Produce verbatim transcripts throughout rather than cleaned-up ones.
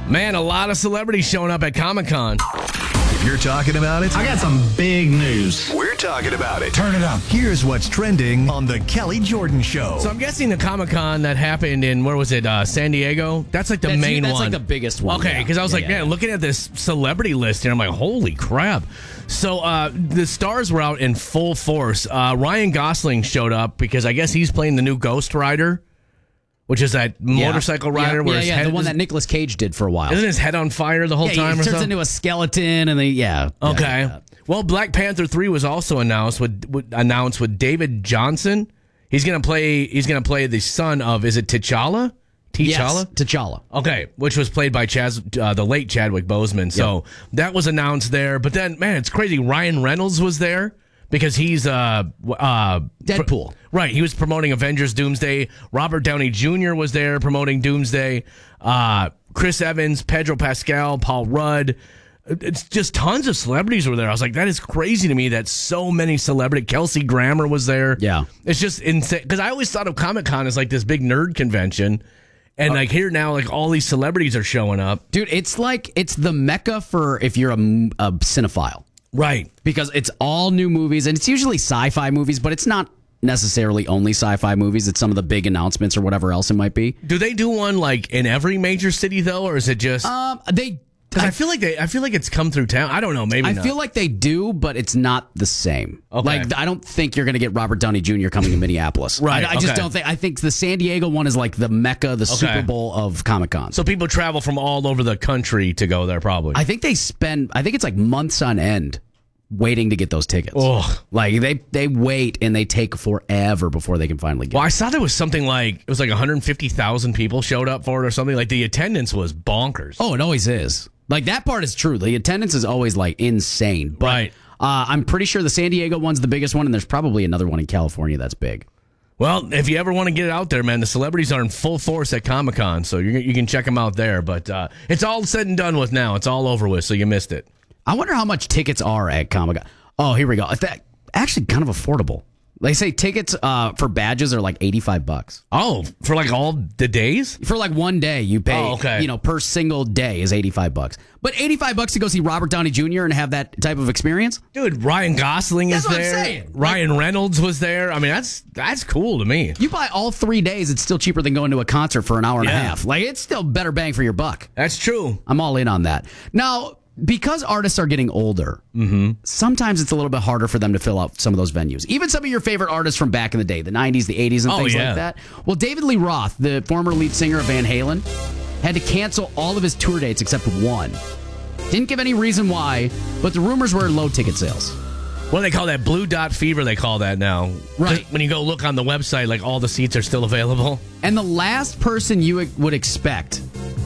Man, a lot of celebrities showing up at Comic-Con. If you're talking about it, I got some big news. We're talking about it. Turn it up. Here's what's trending on the Kelly Jordan Show. So I'm guessing the Comic-Con that happened in, where was it, uh, San Diego? That's like the That's- main that's one. like the biggest one, Okay, yeah. because I was Yeah, like, yeah, man, yeah. looking at this celebrity list here, I'm like, holy crap. So uh, the stars were out in full force. Uh, Ryan Gosling showed up because I guess he's playing the new Ghost Rider, which is that Yeah. motorcycle rider Yeah, where yeah, his yeah, head the one is, that Nicolas Cage did for a while. isn't his head on fire the whole yeah, time he or turns something? into a skeleton, and they yeah. Okay. yeah, yeah. Well, Black Panther three was also announced with, with announced with David Johnson. He's gonna play. He's gonna play the son of. Is it T'Challa? T'Challa. Yes, T'Challa. Okay, which was played by Chaz, uh, the late Chadwick Boseman. So that was announced there. But then, man, it's crazy. Ryan Reynolds was there because he's uh, uh, Deadpool. pr- right, he was promoting Avengers Doomsday. Robert Downey Junior was there promoting Doomsday. Uh, Chris Evans, Pedro Pascal, Paul Rudd. It's just tons of celebrities were there. I was like, that is crazy to me that so many celebrities. Kelsey Grammer was there. Yeah. It's just insane. Because I always thought of Comic-Con as like this big nerd convention. And like here now, like all these celebrities are showing up. Dude, it's like it's the mecca for if you're a, a cinephile. Right. Because it's all new movies, and it's usually sci-fi movies, but it's not necessarily only sci-fi movies. It's some of the big announcements or whatever else it might be. Do they do one like in every major city though, or is it just? Um, they. Because I, feel like they, I feel like it's come through town. I don't know. Maybe I not. feel like they do, but it's not the same. Okay. Like I don't think you're going to get Robert Downey Junior coming to Minneapolis. Right, I, I just okay. don't think. I think the San Diego one is like the mecca, the Super Bowl of Comic Con. So people travel from all over the country to go there, probably. I think they spend. I think it's like months on end waiting to get those tickets. Ugh. Like they they wait and they take forever before they can finally get. Well, it. I saw there was something like it was like one hundred fifty thousand people showed up for it or something. Like the attendance was bonkers. Oh, it always is. Like that part is true. The attendance is always like insane. But, Right. Uh, I'm pretty sure the San Diego one's the biggest one, and there's probably another one in California that's big. Well, if you ever want to get it out there, man, the celebrities are in full force at Comic Con, so you you can check them out there. But uh, it's all said and done with now. It's all over with, so you missed it. I wonder how much tickets are at Comic Con. Oh, here we go. That, actually, kind of affordable. They say tickets uh, for badges are like eighty-five bucks. Oh, for like all the days? For like one day, you pay, Oh, okay. you know, per single day is eighty-five bucks. But eighty-five bucks to go see Robert Downey Junior and have that type of experience? Dude, Ryan Gosling That's is what I'm there. saying. Ryan Reynolds was there. I mean, that's that's cool to me. You buy all three days, it's still cheaper than going to a concert for an hour and Yeah. a half. Like, it's still better bang for your buck. That's true. I'm all in on that. Now, because artists are getting older, Mm-hmm. sometimes it's a little bit harder for them to fill out some of those venues. Even some of your favorite artists from back in the day, the nineties, the eighties, and Oh, things yeah. like that. Well, David Lee Roth, the former lead singer of Van Halen, had to cancel all of his tour dates except one. Didn't give any reason why, but the rumors were low ticket sales. What do they call that? Blue dot fever, they call that now. Right. When you go look on the website, like all the seats are still available. And the last person you would expect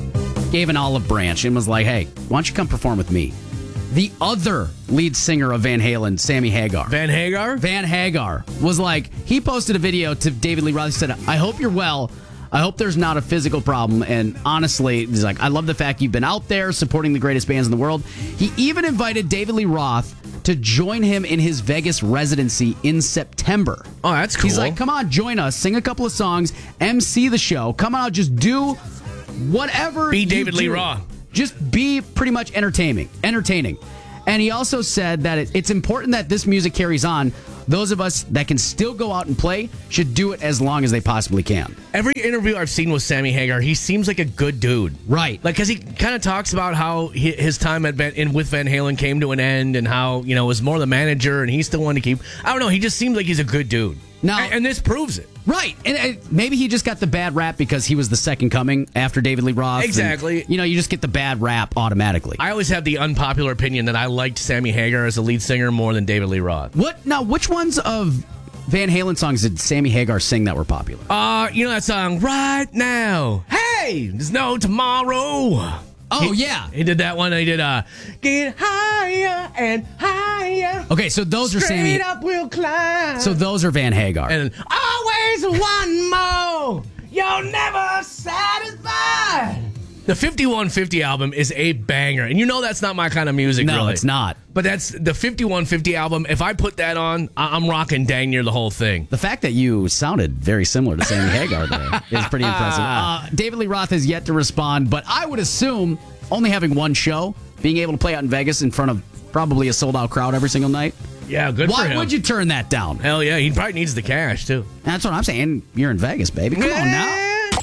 gave an olive branch and was like, hey, why don't you come perform with me? The other lead singer of Van Halen, Sammy Hagar. Van Hagar? Van Hagar was like, he posted a video to David Lee Roth. He said, I hope you're well. I hope there's not a physical problem. And honestly, he's like, I love the fact you've been out there supporting the greatest bands in the world. He even invited David Lee Roth to join him in his Vegas residency in September. Oh, that's cool. He's like, come on, join us, sing a couple of songs, M C the show. Come on, just do whatever. Be you David Lee do. Roth. Just be pretty much entertaining. Entertaining. And he also said that it, it's important that this music carries on. Those of us that can still go out and play should do it as long as they possibly can. Every interview I've seen with Sammy Hagar, he seems like a good dude. Right. Like, because he kind of talks about how he, his time at Van, in, with Van Halen came to an end and how, you know, was more the manager and he still wanted to keep. I don't know. He just seems like he's a good dude. Now- and, and this proves it. Right. And uh, maybe he just got the bad rap because he was the second coming after David Lee Roth. and, Exactly. you know, you just get the bad rap automatically. I always have the unpopular opinion that I liked Sammy Hagar as a lead singer more than David Lee Roth. What now? Which ones of Van Halen songs did Sammy Hagar sing that were popular? Uh, you know that song, Right Now? Hey, there's no tomorrow. Oh, He- yeah. He did that one. He did, uh, Get higher and higher. Okay, so those are Sammy. Straight up we'll climb. So those are Van Hagar. And always one more. You're never satisfied. The fifty-one fifty album is a banger, and you know that's not my kind of music. No, really. it's not. But that's the fifty-one fifty album. If I put that on, I- I'm rocking dang near the whole thing. The fact that you sounded very similar to Sammy Hagar there is pretty impressive. Uh, David Lee Roth has yet to respond, but I would assume only having one show, being able to play out in Vegas in front of probably a sold-out crowd every single night. Yeah, good for Why him. would you turn that down? Hell yeah, he probably needs the cash, too. That's what I'm saying. You're in Vegas, baby. Come on now.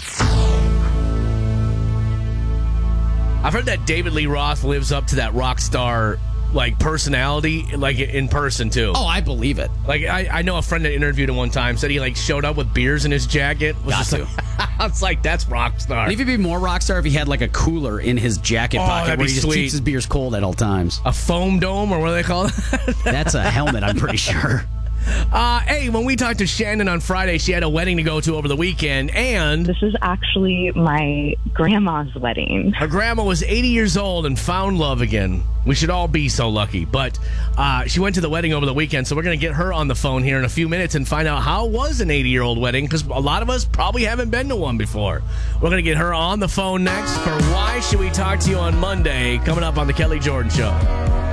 I've heard that David Lee Roth lives up to that rock star like personality, like in person too. Oh, I believe it. Like I, I know a friend that interviewed him one time said he like showed up with beers in his jacket. Was Got just to. Like, I was like, that's rock star. And if he'd be more rock star if he had like a cooler in his jacket Oh, pocket that'd where be he just sweet. keeps his beers cold at all times. A foam dome, or what do they call it? That's a helmet, I'm pretty sure. Uh, hey, when we talked to Shannon on Friday, she had a wedding to go to over the weekend, and This is actually my grandma's wedding. her grandma was eighty years old and found love again. We should all be so lucky. But uh, she went to the wedding over the weekend, so we're going to get her on the phone here in a few minutes and find out how was an eighty-year-old wedding, because a lot of us probably haven't been to one before. We're going to get her on the phone next for Why Should We Talk to You on Monday, coming up on The Kelly Jordan Show.